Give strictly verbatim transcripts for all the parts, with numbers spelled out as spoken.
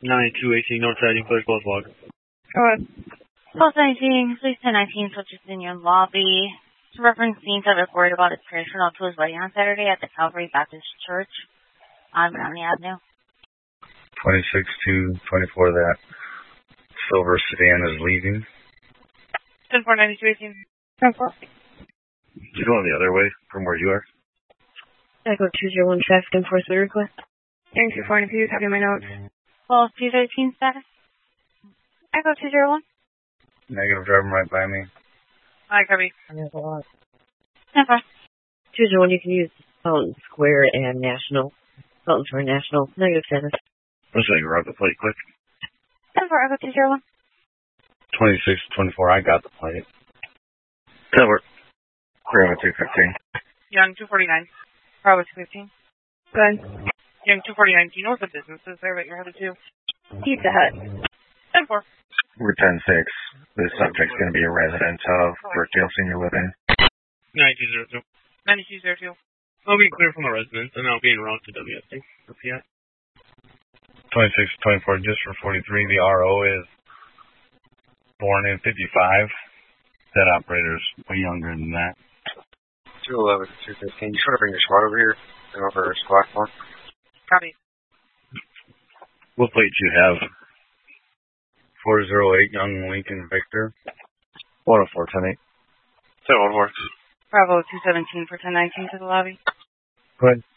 ninety-two eighteen Northside, English Boulevard. Go ahead. twelve nineteen, police ten nineteen, so just in your lobby. Reference scenes that reported about his transfer out to his wedding on Saturday at the Calvary Baptist Church on Brownie Avenue. twenty-six two twenty-four, that silver sedan is leaving. ten four ninety-two eighteen. ten four. You're going the other way from where you are? Echo two zero one five, ten four three request. Thank you, Forty P. Having my notes. twelve two thirteen status. Echo two zero one. Negative, driving right by me. Hi, copy. ten four. two zero one, you can use Fountain Square and National. Fountain Square National. Negative status. Let's say grab the plate quick. ten four, Echo two zero one. twenty-six twenty-four, I got the plate. Cover. Grab a two fifteen. Young two forty-nine. Bravo two fifteen. Go ahead. Young two forty-nine, do you know what the business is there that you're headed to? Pizza Hut. ten four. We're ten six. This subject's going to be a resident of Brookdale Senior Living. ninety-two zero two. ninety-two zero two. I'll be clear from the residence and I'll be en route to W S C. Yeah. twenty-six twenty-four, just for forty-three. The R O is born in fifty-five. That operator's way younger than that. two eleven, two fifteen. You sort of bring your squad over here and over a squad form. Copy. What plate do you have? four oh eight Young Lincoln Victor. one oh four ten eight. seven one four. Bravo two seventeen for ten nineteen to the lobby. Go ahead.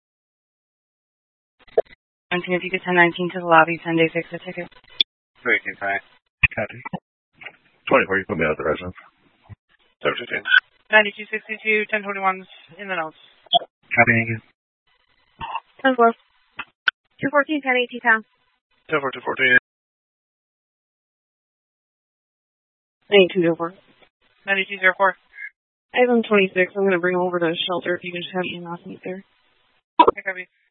nineteen, if you get ten nineteen to the lobby, ten day fix the ticket. two eighteen, fine. Copy. twenty-four, you put me out of the residence. seven fifteen. ninety-two sixty-two, ten twenty-one's in the notes. Copy again. ten four. two fourteen, ten eighteen town. ten four, two fourteen. ninety-two zero four. ninety-two zero four. I have him twenty-six. I'm going to bring him over to the shelter if you can just have me and Austin there. Okay, copy.